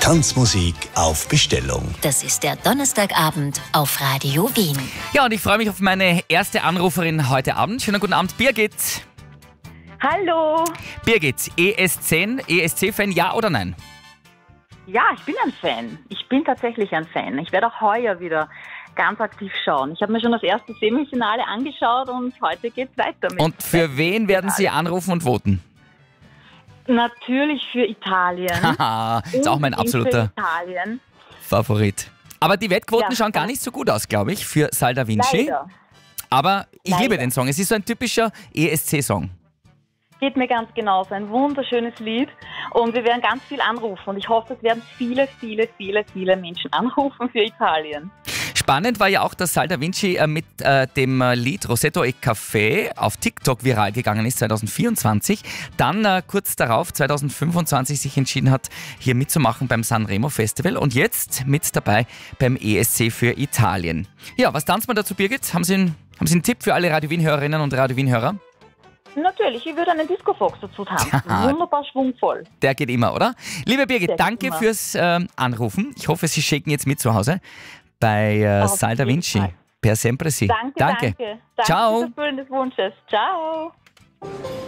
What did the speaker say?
Tanzmusik auf Bestellung. Das ist der Donnerstagabend auf Radio Wien. Ja, und ich freue mich auf meine erste Anruferin heute Abend. Schönen guten Abend, Birgit. Hallo. Birgit, ESC-Fan, ja oder nein? Ja, ich bin ein Fan. Ich bin tatsächlich ein Fan. Ich werde auch heuer wieder ganz aktiv schauen. Ich habe mir schon das erste Semifinale angeschaut und heute geht's weiter mit. Und für wen werden Sie anrufen und voten? Natürlich für Italien. Haha, ist auch mein absoluter Italien. Favorit. Aber die Wettquoten Ja, schauen gar nicht so gut aus, glaube ich, für Sal Da Vinci. Leider. Aber ich Leider. liebe den Song. Es ist so ein typischer ESC-Song. Geht mir ganz genauso. Ein wunderschönes Lied. Und wir werden ganz viel anrufen. Und ich hoffe, es werden viele, viele, viele, viele Menschen anrufen für Italien. Spannend war ja auch, dass Sal Da Vinci mit dem Lied Rosetto e Café auf TikTok viral gegangen ist 2024. Dann kurz darauf, 2025, sich entschieden hat, hier mitzumachen beim Sanremo Festival und jetzt mit dabei beim ESC für Italien. Ja, was tanzt man dazu, Birgit? Haben Sie einen Tipp für alle Radio Wien-Hörerinnen und Radio Wien-Hörer? Natürlich, ich würde einen Disco-Fox dazu tanzen. Wunderbar schwungvoll. Der geht immer, oder? Liebe Birgit, Der geht danke immer. fürs Anrufen. Ich hoffe, Sie schicken jetzt mit zu Hause bei Auf Sal Da jeden Vinci. Fall. Per sempre sì. Danke. Danke Ciao. fürs Erfüllen des Wunsches. Ciao.